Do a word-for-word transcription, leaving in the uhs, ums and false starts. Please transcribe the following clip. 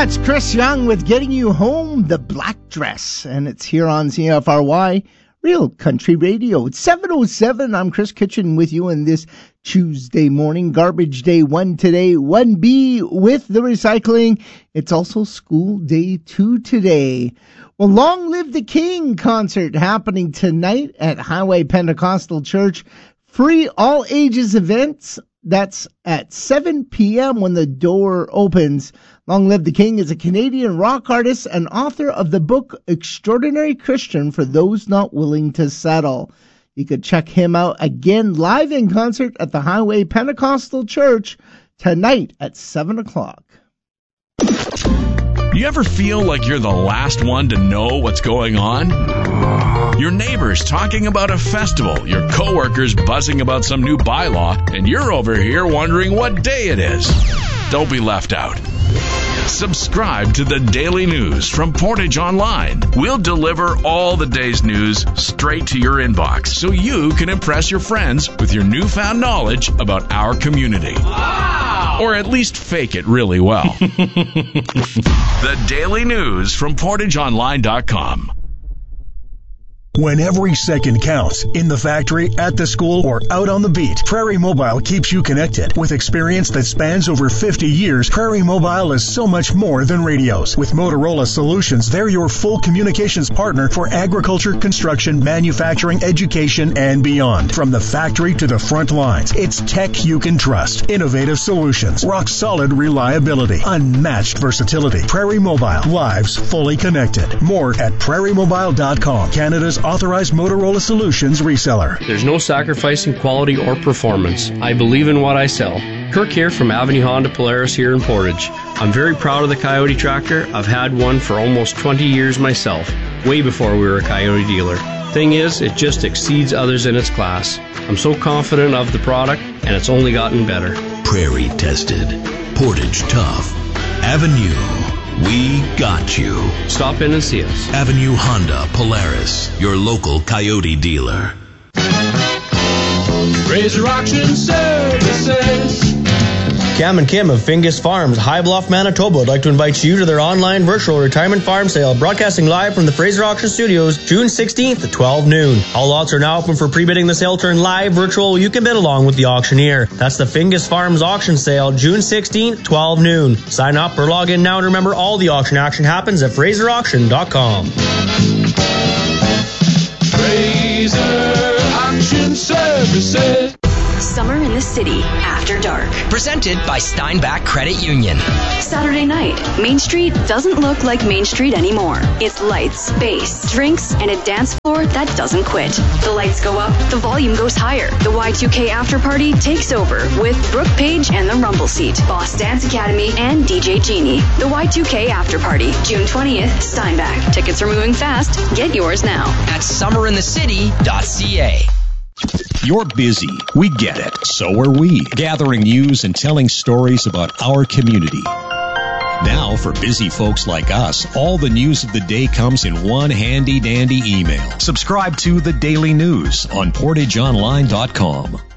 That's Chris Young with Getting You Home, The Black Dress. And it's here on C F R Y, Real Country Radio. It's seven oh seven. I'm Chris Kitchen with you on this Tuesday morning. Garbage Day one today, one B with the recycling. It's also School Day two today. Well, Long Live the King concert happening tonight at Highway Pentecostal Church. Free all ages events. That's at seven p.m. when the door opens. Long Live the King is a Canadian rock artist and author of the book Extraordinary Christian for Those Not Willing to Settle. You could check him out again live in concert at the Highway Pentecostal Church tonight at seven o'clock. You ever feel like you're the last one to know what's going on? Your neighbors talking about a festival, your coworkers buzzing about some new bylaw, and you're over here wondering what day it is. Don't be left out. Subscribe to the Daily News from Portage Online. We'll deliver all the day's news straight to your inbox so you can impress your friends with your newfound knowledge about our community. Wow! Or at least fake it really well. The Daily News from portage online dot com. When every second counts, in the factory, at the school, or out on the beat, Prairie Mobile keeps you connected. With experience that spans over fifty years, Prairie Mobile is so much more than radios. With Motorola Solutions, they're your full communications partner for agriculture, construction, manufacturing, education, and beyond. From the factory to the front lines, it's tech you can trust. Innovative solutions, rock-solid reliability, unmatched versatility. Prairie Mobile, lives fully connected. More at prairie mobile dot com, Canada's authorized Motorola Solutions reseller. There's no sacrificing quality or performance. I believe in what I sell. Kirk here from Avenue Honda Polaris here in Portage. I'm very proud of the Coyote tractor. I've had one for almost twenty years myself, way before we were a Coyote dealer. Thing is, it just exceeds others in its class. I'm so confident of the product, and it's only gotten better. Prairie tested. Portage tough. Avenue. We got you. Stop in and see us. Avenue Honda Polaris, your local Coyote dealer. Razor Auction Services. Cam and Kim of Fingus Farms, High Bluff, Manitoba would like to invite you to their online virtual retirement farm sale, broadcasting live from the Fraser Auction Studios, June sixteenth at twelve noon. All lots are now open for pre-bidding. The sale turn live virtual. You can bid along with the auctioneer. That's the Fingus Farms auction sale, June sixteenth, twelve noon. Sign up or log in now, and remember, all the auction action happens at fraser auction dot com. Razor Auction Services. Summer in the City, After Dark. Presented by Steinbach Credit Union. Saturday night, Main Street doesn't look like Main Street anymore. It's lights, bass, drinks, and a dance floor that doesn't quit. The lights go up, the volume goes higher. The Y two K After Party takes over with Brooke Page and the Rumble Seat, Boss Dance Academy, and D J Genie. The Y two K After Party, June twentieth, Steinbach. Tickets are moving fast. Get yours now at summer in the city dot c a. You're busy. We get it. So are we. Gathering news and telling stories about our community. Now, for busy folks like us, all the news of the day comes in one handy-dandy email. Subscribe to The Daily News on portage online dot com.